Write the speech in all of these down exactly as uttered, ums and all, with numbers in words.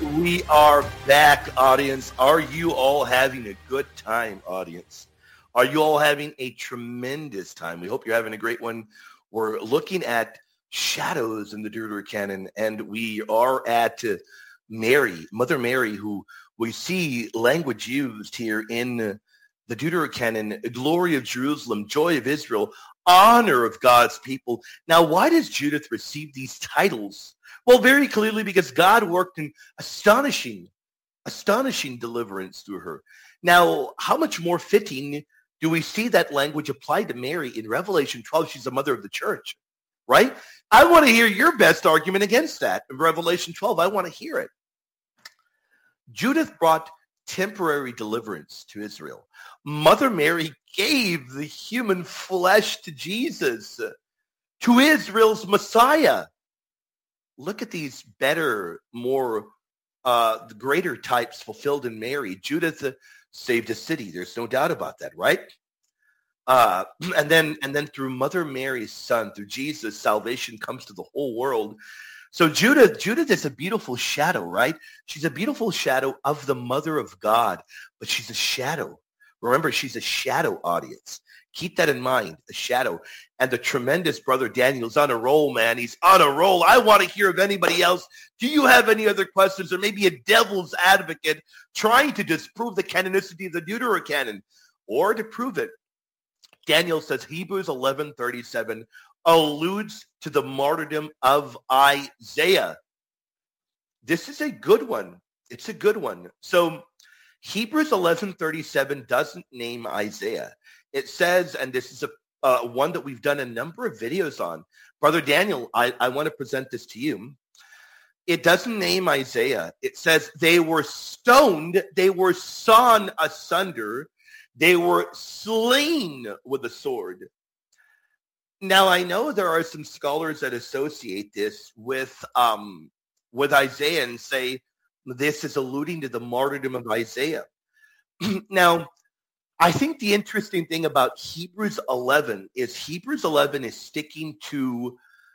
We are back, audience. Are you all having a good time, audience? Are you all having a tremendous time? We hope you're having a great one. We're looking at shadows in the Deuterocanon, and we are at uh, Mary, Mother Mary, who we see language used here in uh, the Deuterocanon, glory of Jerusalem, joy of Israel, honor of God's people. Now, why does Judith receive these titles? Well, very clearly because God worked in astonishing, astonishing deliverance through her. Now, how much more fitting do we see that language applied to Mary in Revelation twelve? She's the mother of the church, right? I want to hear your best argument against that. In Revelation twelve, I want to hear it. Judith brought temporary deliverance to Israel. Mother Mary gave the human flesh to Jesus, to Israel's Messiah. Look at these better, more, uh, the greater types fulfilled in Mary. Judith uh, saved a city. There's no doubt about that, right? Uh, and then, and then through Mother Mary's son, through Jesus, salvation comes to the whole world. So Judith, Judith is a beautiful shadow, right? She's a beautiful shadow of the Mother of God, but she's a shadow. Remember, she's a shadow, audience. Keep that in mind, a shadow. And the tremendous brother Daniel's on a roll, man. He's on a roll. I want to hear of anybody else. Do you have any other questions, or maybe a devil's advocate trying to disprove the canonicity of the Deuterocanon, or to prove it? Daniel says Hebrews eleven thirty-seven alludes to the martyrdom of Isaiah. This is a good one. It's a good one. So Hebrews eleven thirty-seven doesn't name Isaiah. It says, and this is a uh, one that we've done a number of videos on. Brother Daniel, I, I want to present this to you. It doesn't name Isaiah. It says they were stoned, they were sawn asunder, they were slain with a sword. Now, I know there are some scholars that associate this with um, with Isaiah and say this is alluding to the martyrdom of Isaiah. Now, I think the interesting thing about Hebrews eleven is Hebrews eleven is sticking to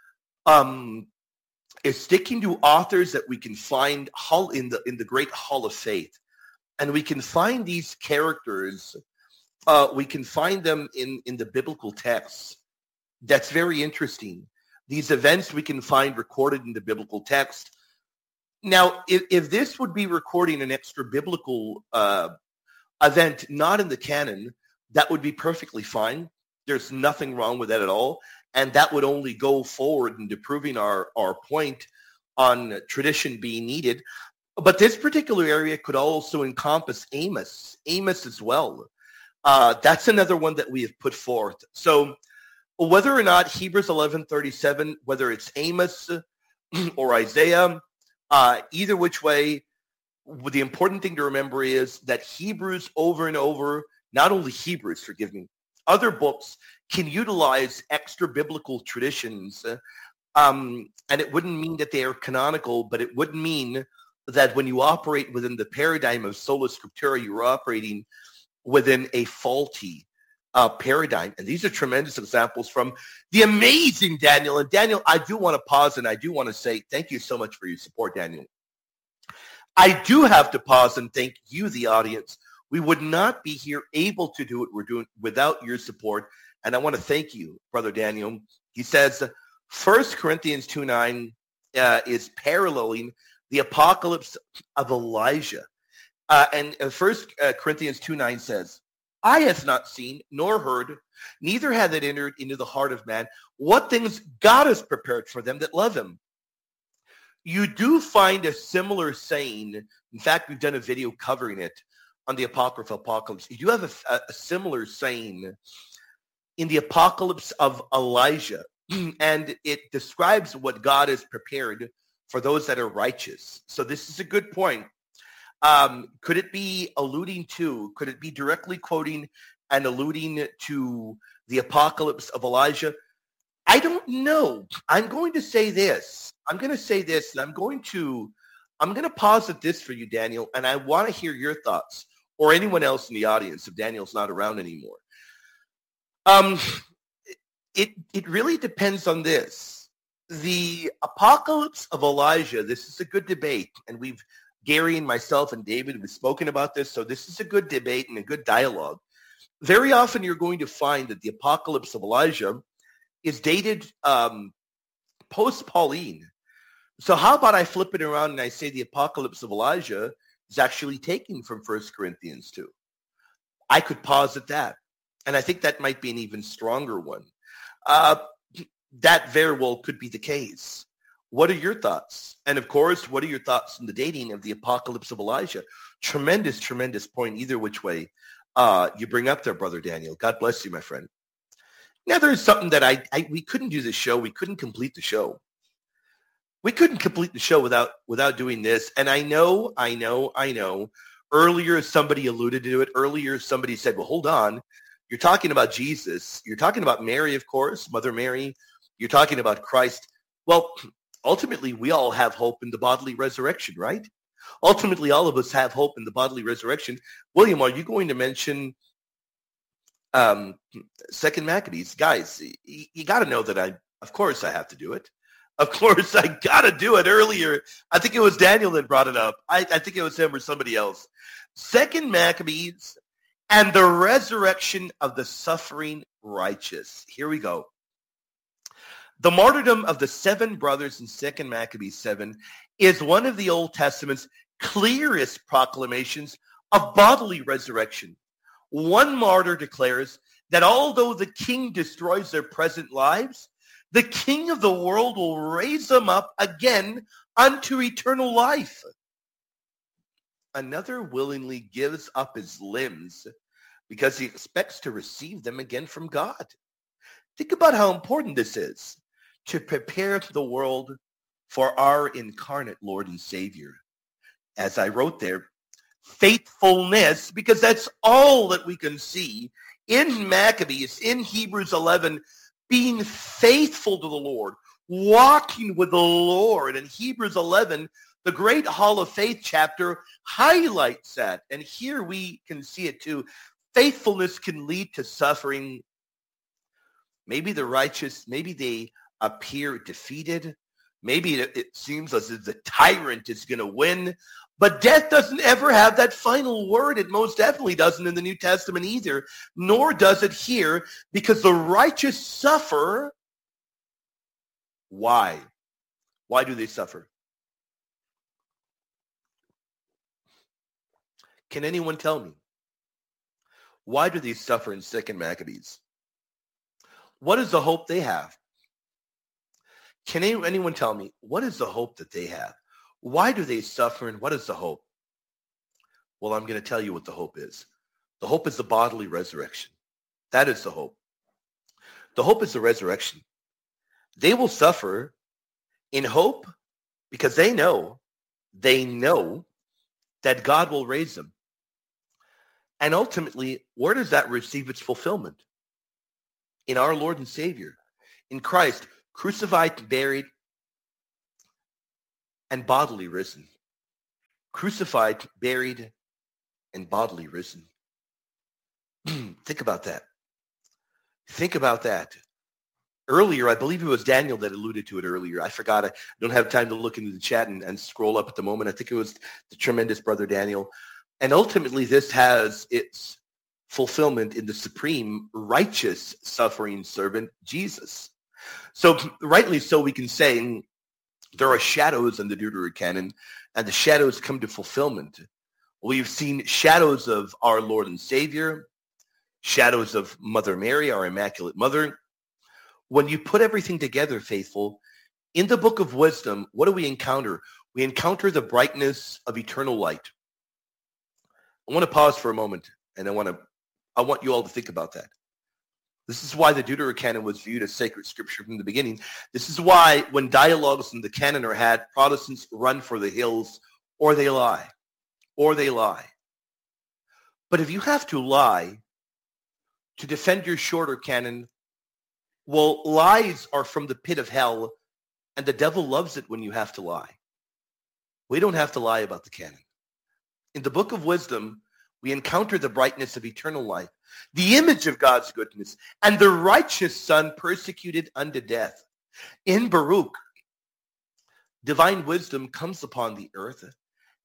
um, is sticking to authors that we can find in the in the Great Hall of Faith, and we can find these characters. Uh, we can find them in in the biblical texts. That's very interesting. These events we can find recorded in the biblical text. Now, if, if this would be recording an extra biblical uh, event not in the canon, that would be perfectly fine. There's nothing wrong with that at all. And that would only go forward into proving our, our point on tradition being needed. But this particular area could also encompass Amos, Amos as well. Uh, that's another one that we have put forth. So whether or not Hebrews eleven thirty-seven, whether it's Amos or Isaiah, uh, either which way, the important thing to remember is that Hebrews over and over, not only Hebrews, forgive me, other books can utilize extra biblical traditions. Um, and it wouldn't mean that they are canonical, but it would mean that when you operate within the paradigm of sola scriptura, you're operating within a faulty uh, paradigm. And these are tremendous examples from the amazing Daniel. And Daniel, I do want to pause and I do want to say thank you so much for your support, Daniel. I do have to pause and thank you, the audience. We would not be here able to do what we're doing without your support. And I want to thank you, Brother Daniel. He says, First Corinthians two nine uh, is paralleling the apocalypse of Elijah. Uh, and uh, First Corinthians two nine says, eye hath not seen, nor heard, neither hath it entered into the heart of man, what things God has prepared for them that love him. You do find a similar saying. In fact, we've done a video covering it on the Apocrypha Apocalypse. You do have a, a similar saying in the Apocalypse of Elijah, and it describes what God has prepared for those that are righteous. So this is a good point. Um, could it be alluding to, could it be directly quoting and alluding to the Apocalypse of Elijah? I don't know. I'm going to say this. I'm going to say this, and I'm going to, I'm going to posit this for you, Daniel, and I want to hear your thoughts, or anyone else in the audience if Daniel's not around anymore. Um, it it really depends on this. The Apocalypse of Elijah, this is a good debate, and we've Gary and myself and David, we've spoken about this, so this is a good debate and a good dialogue. Very often you're going to find that the apocalypse of Elijah is dated um, post-Pauline. So how about I flip it around and I say the apocalypse of Elijah is actually taken from First Corinthians two. I could posit that. And I think that might be an even stronger one. Uh, that very well could be the case. What are your thoughts? And of course, what are your thoughts on the dating of the apocalypse of Elijah? Tremendous, tremendous point either which way uh, you bring up there, Brother Daniel. God bless you, my friend. Now, there's something that I, I we couldn't do the show. We couldn't complete the show. We couldn't complete the show without without doing this. And I know, I know, I know. Earlier, somebody alluded to it. Earlier, somebody said, well, hold on. You're talking about Jesus. You're talking about Mary, of course, Mother Mary. You're talking about Christ. Well, ultimately, we all have hope in the bodily resurrection, right? Ultimately, all of us have hope in the bodily resurrection. William, are you going to mention um, Second Maccabees? Guys, you, you got to know that I, of course, I have to do it. Of course, I got to do it earlier. I think it was Daniel that brought it up. I, I think it was him or somebody else. Second Maccabees and the resurrection of the suffering righteous. Here we go. The martyrdom of the seven brothers in Second Maccabees seven is one of the Old Testament's clearest proclamations of bodily resurrection. One martyr declares that although the king destroys their present lives, the king of the world will raise them up again unto eternal life. Another willingly gives up his limbs because he expects to receive them again from God. Think about how important this is, to prepare the world for our incarnate Lord and Savior. As I wrote there, faithfulness, because that's all that we can see in Maccabees, in Hebrews eleven, being faithful to the Lord, walking with the Lord. In Hebrews eleven, the great Hall of Faith chapter highlights that. And here we can see it too. Faithfulness can lead to suffering. Maybe the righteous, maybe they appear defeated. Maybe it, it seems as if the tyrant is going to win. But death doesn't ever have that final word. It most definitely doesn't in the New Testament either, nor does it here, because the righteous suffer. Why? Why do they suffer? Can anyone tell me? Why do they suffer in Second Maccabees? What is the hope they have? Can anyone tell me, what is the hope that they have? Why do they suffer, and what is the hope? Well, I'm going to tell you what the hope is. The hope is the bodily resurrection. That is the hope. The hope is the resurrection. They will suffer in hope because they know, they know that God will raise them. And ultimately, where does that receive its fulfillment? In our Lord and Savior, in Christ, crucified, buried, and bodily risen. Crucified, buried, and bodily risen. Think about that. Think about that. Earlier, I believe it was Daniel that alluded to it earlier. I forgot. I don't have time to look into the chat and, and scroll up at the moment. I think it was the tremendous Brother Daniel. And ultimately, this has its fulfillment in the supreme righteous suffering servant, Jesus. So rightly so, we can say there are shadows in the Deuterocanon, and the shadows come to fulfillment. We've seen shadows of our Lord and Savior, shadows of Mother Mary, our Immaculate Mother. When you put everything together, faithful, in the book of wisdom, what do we encounter? We encounter the brightness of eternal light. I want to pause for a moment, and I want to, I want you all to think about that. This is why the Deuterocanon was viewed as sacred scripture from the beginning. This is why when dialogues in the canon are had, Protestants run for the hills, or they lie, or they lie. But if you have to lie to defend your shorter canon, well, lies are from the pit of hell, and the devil loves it when you have to lie. We don't have to lie about the canon. In the book of wisdom, we encounter the brightness of eternal life, the image of God's goodness, and the righteous Son persecuted unto death. In Baruch, divine wisdom comes upon the earth,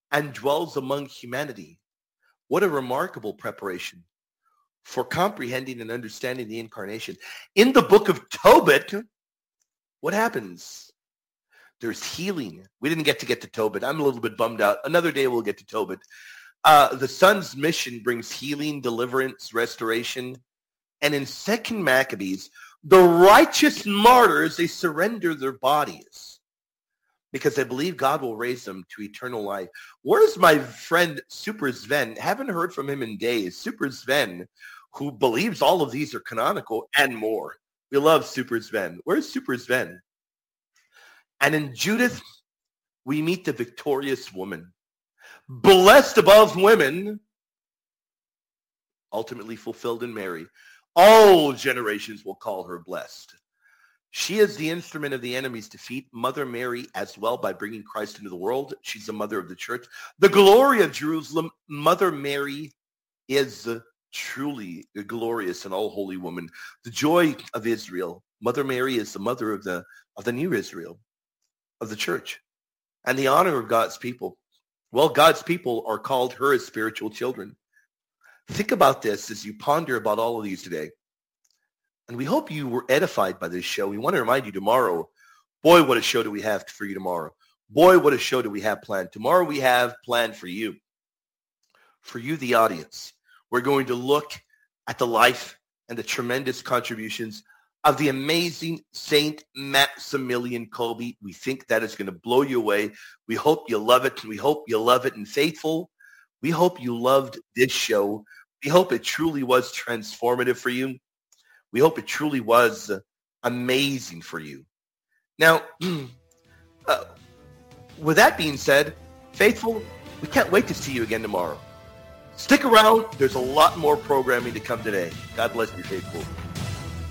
and dwells among humanity. What a remarkable preparation for comprehending and understanding the incarnation. In the book of Tobit, what happens? There's healing. We didn't get to get to Tobit. I'm a little bit bummed out. Another day we'll get to Tobit. Uh, the Son's mission brings healing, deliverance, restoration. And in Second Maccabees, the righteous martyrs, they surrender their bodies because they believe God will raise them to eternal life. Where's my friend Super Sven? Haven't heard from him in days. Super Sven, who believes all of these are canonical and more. We love Super Sven. Where's Super Sven? And in Judith, we meet the victorious woman, blessed above women, ultimately fulfilled in Mary. All generations will call her blessed. She is the instrument of the enemy's defeat, Mother Mary as well, by bringing Christ into the world. She's the mother of the church. The glory of Jerusalem, Mother Mary is truly a glorious and all holy woman. The joy of Israel, Mother Mary is the mother of the of the new Israel, of the church, and the honor of God's people. Well, God's people are called her as spiritual children. Think about this as you ponder about all of these today. And we hope you were edified by this show. We want to remind you tomorrow, boy, what a show do we have for you tomorrow. Boy, what a show do we have planned. Tomorrow we have planned for you, for you, the audience. We're going to look at the life and the tremendous contributions of the amazing Saint Maximilian Kolbe. We think that is going to blow you away. We hope you love it. We hope you love it. And faithful, we hope you loved this show. We hope it truly was transformative for you. We hope it truly was amazing for you. Now, uh, with that being said, faithful, we can't wait to see you again tomorrow. Stick around. There's a lot more programming to come today. God bless you, faithful.